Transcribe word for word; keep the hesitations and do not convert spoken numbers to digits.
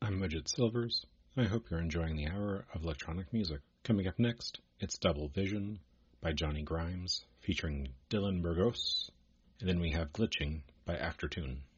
I'm Widget Silvers, and I hope you're enjoying the hour of electronic music. Coming up next, it's Double Vision by Johnny Grimes, featuring Dylan Burgos, and then we have Glitching by Aftertune.